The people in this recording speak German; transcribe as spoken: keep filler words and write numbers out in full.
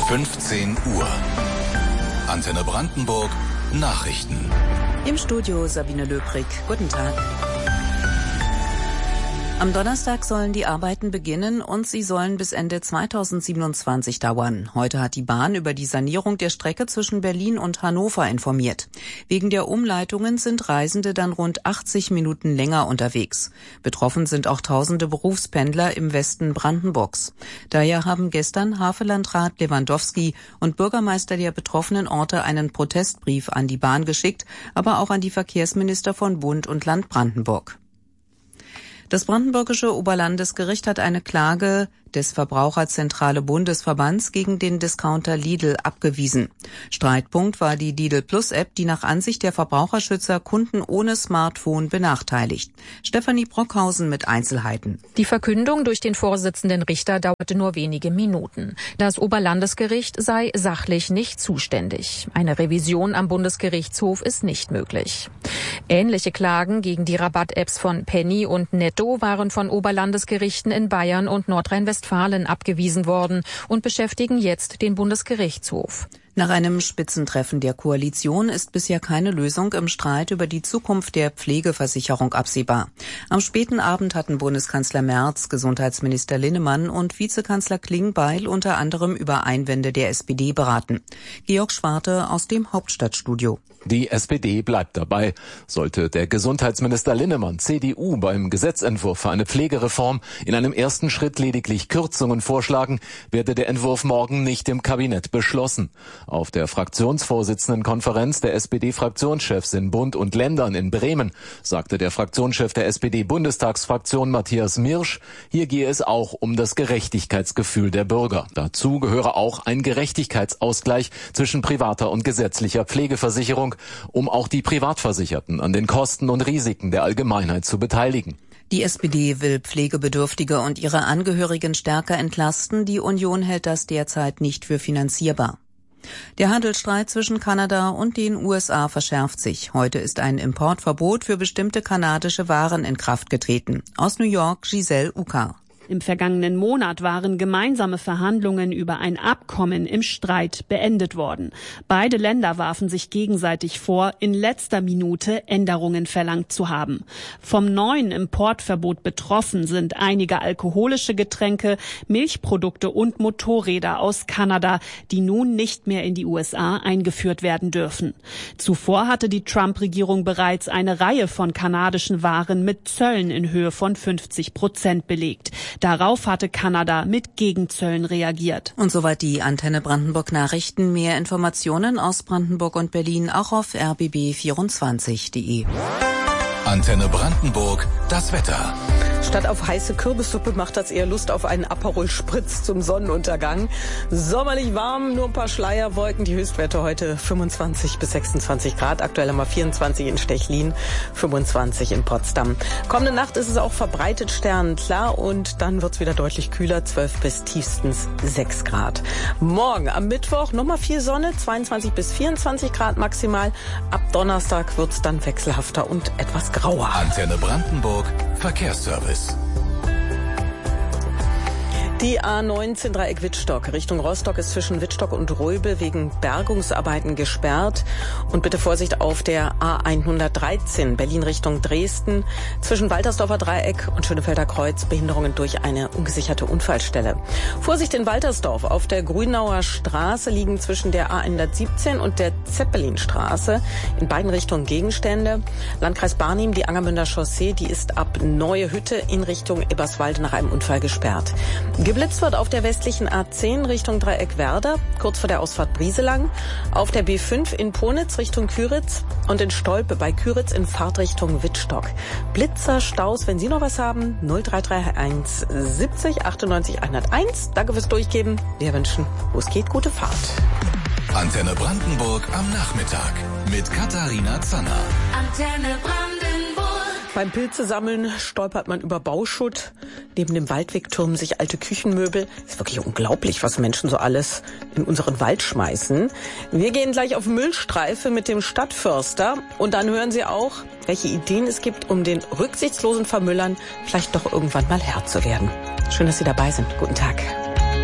fünfzehn Uhr. Antenne Brandenburg Nachrichten. Im Studio Sabine Löbrig. Guten Tag. Am Donnerstag sollen die Arbeiten beginnen und sie sollen bis Ende zweitausendsiebenundzwanzig dauern. Heute hat die Bahn über die Sanierung der Strecke zwischen Berlin und Hannover informiert. Wegen der Umleitungen sind Reisende dann rund achtzig Minuten länger unterwegs. Betroffen sind auch tausende Berufspendler im Westen Brandenburgs. Daher haben gestern Havellandrat Lewandowski und Bürgermeister der betroffenen Orte einen Protestbrief an die Bahn geschickt, aber auch an die Verkehrsminister von Bund und Land Brandenburg. Das Brandenburgische Oberlandesgericht hat eine Klage des Verbraucherzentrale Bundesverbands gegen den Discounter Lidl abgewiesen. Streitpunkt war die Lidl Plus App, die nach Ansicht der Verbraucherschützer Kunden ohne Smartphone benachteiligt. Stefanie Brockhausen mit Einzelheiten. Die Verkündung durch den Vorsitzenden Richter dauerte nur wenige Minuten. Das Oberlandesgericht sei sachlich nicht zuständig. Eine Revision am Bundesgerichtshof ist nicht möglich. Ähnliche Klagen gegen die Rabatt-Apps von Penny und Netto waren von Oberlandesgerichten in Bayern und Nordrhein-Westfalen abgewiesen worden und beschäftigen jetzt den Bundesgerichtshof. Nach einem Spitzentreffen der Koalition ist bisher keine Lösung im Streit über die Zukunft der Pflegeversicherung absehbar. Am späten Abend hatten Bundeskanzler Merz, Gesundheitsminister Linnemann und Vizekanzler Klingbeil unter anderem über Einwände der S P D beraten. Georg Schwarte aus dem Hauptstadtstudio. Die S P D bleibt dabei. Sollte der Gesundheitsminister Linnemann, C D U, beim Gesetzentwurf für eine Pflegereform in einem ersten Schritt lediglich Kürzungen vorschlagen, werde der Entwurf morgen nicht im Kabinett beschlossen. Auf der Fraktionsvorsitzendenkonferenz der S P D-Fraktionschefs in Bund und Ländern in Bremen sagte der Fraktionschef der S P D-Bundestagsfraktion Matthias Mirsch, hier gehe es auch um das Gerechtigkeitsgefühl der Bürger. Dazu gehöre auch ein Gerechtigkeitsausgleich zwischen privater und gesetzlicher Pflegeversicherung, um auch die Privatversicherten an den Kosten und Risiken der Allgemeinheit zu beteiligen. Die S P D will Pflegebedürftige und ihre Angehörigen stärker entlasten. Die Union hält das derzeit nicht für finanzierbar. Der Handelsstreit zwischen Kanada und den U S A verschärft sich. Heute ist ein Importverbot für bestimmte kanadische Waren in Kraft getreten. Aus New York, Giselle Uka. Im vergangenen Monat waren gemeinsame Verhandlungen über ein Abkommen im Streit beendet worden. Beide Länder warfen sich gegenseitig vor, in letzter Minute Änderungen verlangt zu haben. Vom neuen Importverbot betroffen sind einige alkoholische Getränke, Milchprodukte und Motorräder aus Kanada, die nun nicht mehr in die U S A eingeführt werden dürfen. Zuvor hatte die Trump-Regierung bereits eine Reihe von kanadischen Waren mit Zöllen in Höhe von fünfzig Prozent belegt. Darauf hatte Kanada mit Gegenzöllen reagiert. Und soweit die Antenne Brandenburg Nachrichten. Mehr Informationen aus Brandenburg und Berlin auch auf r b b vierundzwanzig punkt de. Antenne Brandenburg, das Wetter. Statt auf heiße Kürbissuppe macht das eher Lust auf einen Aperol Spritz zum Sonnenuntergang. Sommerlich warm, nur ein paar Schleierwolken. Die Höchstwerte heute fünfundzwanzig bis sechsundzwanzig Grad. Aktuell haben wir vierundzwanzig in Stechlin, fünfundzwanzig in Potsdam. Kommende Nacht ist es auch verbreitet sternklar und dann wird es wieder deutlich kühler, zwölf bis tiefstens sechs Grad. Morgen am Mittwoch nochmal viel Sonne, zweiundzwanzig bis vierundzwanzig Grad maximal. Ab Donnerstag wird es dann wechselhafter und etwas grauer. Antenne Brandenburg, Verkehrsservice. Die A neunzehn Dreieck Wittstock Richtung Rostock ist zwischen Wittstock und Röbel wegen Bergungsarbeiten gesperrt. Und bitte Vorsicht auf der A hundertdreizehn Berlin Richtung Dresden zwischen Waltersdorfer Dreieck und Schönefelder Kreuz Behinderungen durch eine ungesicherte Unfallstelle. Vorsicht in Waltersdorf. Auf der Grünauer Straße liegen zwischen der A hundertsiebzehn und der Zeppelinstraße in beiden Richtungen Gegenstände. Landkreis Barnim, die Angermünder Chaussee, die ist ab Neue Hütte in Richtung Eberswalde nach einem Unfall gesperrt. Geblitzt wird auf der westlichen A zehn Richtung Dreieck Werder, kurz vor der Ausfahrt Brieselang, auf der B fünf in Ponitz Richtung Küritz und in Stolpe bei Küritz in Fahrtrichtung Wittstock. Blitzer, Staus, wenn Sie noch was haben, null drei drei eins siebzig achtundneunzig hunderteins. Danke fürs Durchgeben. Wir wünschen, wo es geht, gute Fahrt. Antenne Brandenburg am Nachmittag mit Katharina Zanner. Antenne Brandenburg. Beim Pilzesammeln stolpert man über Bauschutt. Neben dem Waldweg türmen sich alte Küchenmöbel. Ist wirklich unglaublich, was Menschen so alles in unseren Wald schmeißen. Wir gehen gleich auf Müllstreife mit dem Stadtförster. Und dann hören Sie auch, welche Ideen es gibt, um den rücksichtslosen Vermüllern vielleicht doch irgendwann mal Herr zu werden. Schön, dass Sie dabei sind. Guten Tag.